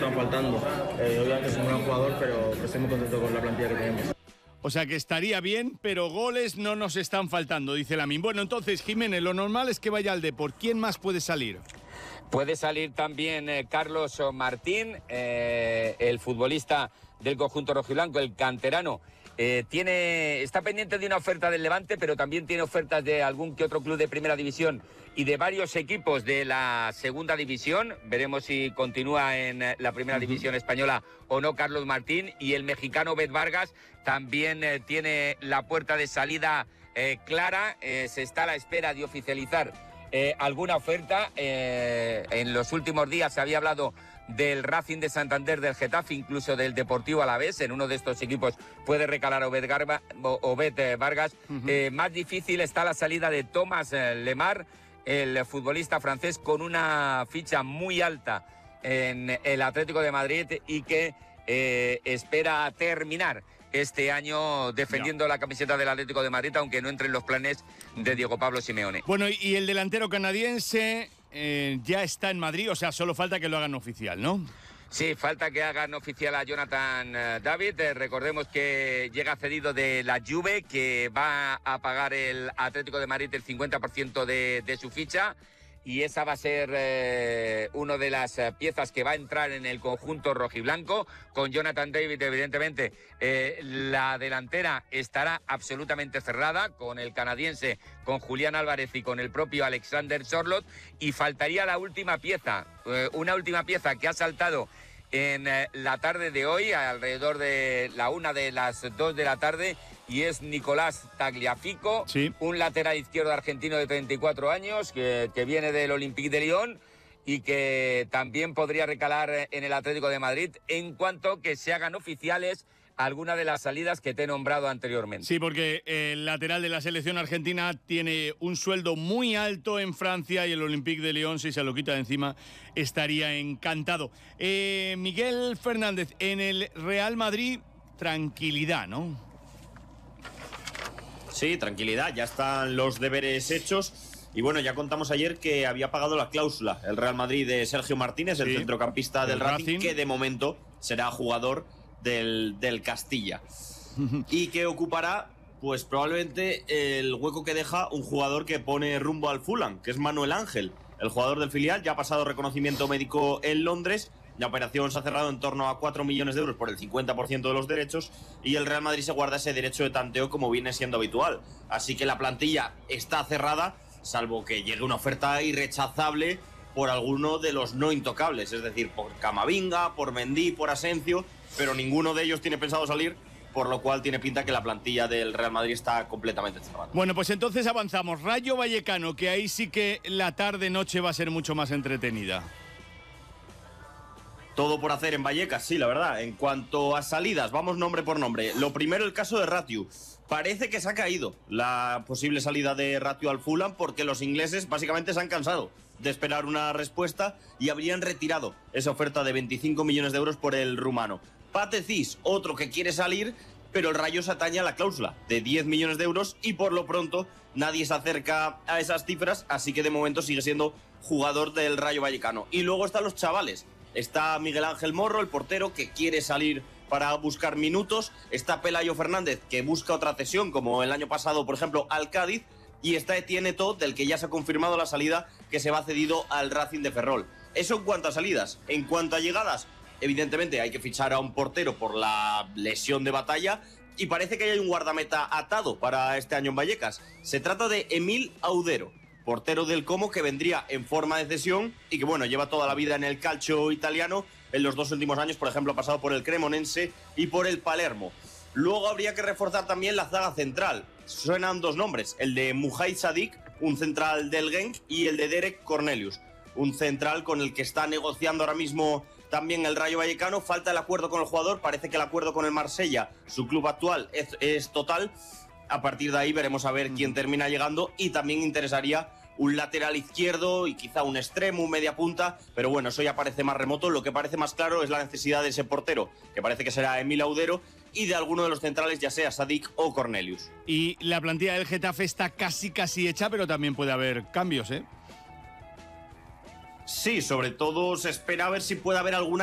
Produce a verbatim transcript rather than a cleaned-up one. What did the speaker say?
están faltando. Eh, obviamente es un gran jugador, pero estoy muy contento con la plantilla que tenemos. O sea que estaría bien, pero goles no nos están faltando, dice Lamine. Bueno, entonces, Jiménez, lo normal es que vaya al Depor. ¿Quién más puede salir? Puede salir también eh, Carlos Martín, eh, el futbolista del conjunto rojiblanco, el canterano. Eh, tiene, está pendiente de una oferta del Levante, pero también tiene ofertas de algún que otro club de primera división y de varios equipos de la segunda división. Veremos si continúa en la primera uh-huh. división española o no Carlos Martín. Y el mexicano Bet Vargas también eh, tiene la puerta de salida eh, clara. Eh, se está a la espera de oficializar eh, alguna oferta. Eh, en los últimos días se había hablado del Racing de Santander, del Getafe, incluso del Deportivo Alavés. En uno de estos equipos puede recalar Obed, Garba, Obed eh, Vargas. Uh-huh. Eh, más difícil está la salida de Thomas eh, Lemar, el futbolista francés, con una ficha muy alta en el Atlético de Madrid y que eh, espera terminar este año defendiendo no. la camiseta del Atlético de Madrid, aunque no entre en los planes de Diego Pablo Simeone. Bueno, y el delantero canadiense eh, ya está en Madrid, o sea, solo falta que lo hagan oficial, ¿no? Sí, falta que hagan oficial a Jonathan eh, David. Eh, recordemos que llega cedido de la Juve, que va a pagar el Atlético de Madrid el cincuenta por ciento de, de su ficha. Y esa va a ser eh, una de las eh, piezas que va a entrar en el conjunto rojiblanco. Con Jonathan David, evidentemente, eh, la delantera estará absolutamente cerrada, con el canadiense, con Julián Álvarez y con el propio Alexander Sorloth. Y faltaría la última pieza, eh, una última pieza que ha saltado en eh, la tarde de hoy, alrededor de la una de las dos de la tarde, y es Nicolás Tagliafico, sí. un lateral izquierdo argentino de treinta y cuatro años, que, que viene del Olympique de Lyon y que también podría recalar en el Atlético de Madrid en cuanto que se hagan oficiales alguna de las salidas que te he nombrado anteriormente. Sí, porque el lateral de la selección argentina tiene un sueldo muy alto en Francia y el Olympique de Lyon, si se lo quita de encima, estaría encantado. Eh, Miguel Fernández, en el Real Madrid, tranquilidad, ¿no? Sí, tranquilidad, ya están los deberes hechos. Y bueno, ya contamos ayer que había pagado la cláusula el Real Madrid de Sergio Martínez, sí, el centrocampista del Racing, Racing, que de momento será jugador Del, del Castilla y que ocupará pues probablemente el hueco que deja un jugador que pone rumbo al Fulham, que es Manuel Ángel, el jugador del filial. Ya ha pasado reconocimiento médico en Londres, la operación se ha cerrado en torno a cuatro millones de euros por el cincuenta por ciento de los derechos, y el Real Madrid se guarda ese derecho de tanteo como viene siendo habitual, así que la plantilla está cerrada, salvo que llegue una oferta irrechazable por alguno de los no intocables, es decir, por Camavinga, por Mendy, por Asencio, pero ninguno de ellos tiene pensado salir, por lo cual tiene pinta que la plantilla del Real Madrid está completamente cerrada. Bueno, pues entonces avanzamos. Rayo Vallecano, que ahí sí que la tarde-noche va a ser mucho más entretenida. Todo por hacer en Vallecas, sí, la verdad. En cuanto a salidas, vamos nombre por nombre. Lo primero, el caso de Ratiu. Parece que se ha caído la posible salida de Ratiu al Fulham, porque los ingleses básicamente se han cansado de esperar una respuesta y habrían retirado esa oferta de veinticinco millones de euros por el rumano. Pate Cis, otro que quiere salir, pero el Rayo se atañe a la cláusula de diez millones de euros y por lo pronto nadie se acerca a esas cifras, así que de momento sigue siendo jugador del Rayo Vallecano. Y luego están los chavales. Está Miguel Ángel Morro, el portero, que quiere salir para buscar minutos. Está Pelayo Fernández, que busca otra cesión, como el año pasado, por ejemplo, al Cádiz. Y está Etienne Eto'o, del que ya se ha confirmado la salida, que se va cedido al Racing de Ferrol. Eso en cuanto a salidas. En cuanto a llegadas, evidentemente hay que fichar a un portero por la lesión de Batalla, y parece que hay un guardameta atado para este año en Vallecas. Se trata de Emil Audero, portero del Como, que vendría en forma de cesión y que, bueno, lleva toda la vida en el calcio italiano. En los dos últimos años, por ejemplo, ha pasado por el Cremonense y por el Palermo. Luego habría que reforzar también la zaga central. Suenan dos nombres, el de Mujahid Sadik, un central del Genk, y el de Derek Cornelius, un central con el que está negociando ahora mismo también el Rayo Vallecano. Falta el acuerdo con el jugador, parece que el acuerdo con el Marsella, su club actual, es, es total. A partir de ahí veremos a ver quién termina llegando, y también interesaría un lateral izquierdo y quizá un extremo, un media punta, pero bueno, eso ya parece más remoto. Lo que parece más claro es la necesidad de ese portero, que parece que será Emil Audero, y de alguno de los centrales, ya sea Sadik o Cornelius. Y la plantilla del Getafe está casi casi hecha, pero también puede haber cambios, ¿eh? Sí, sobre todo se espera a ver si puede haber alguna